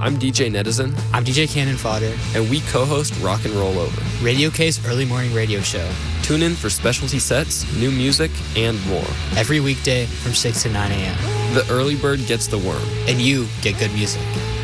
I'm DJ Netizen. I'm DJ Cannon Fodder. And we co-host Rock and Roll Over, Radio K's early morning radio show. Tune in for specialty sets, new music, and more. Every weekday from 6 to 9 a.m. The early bird gets the worm. And you get good music.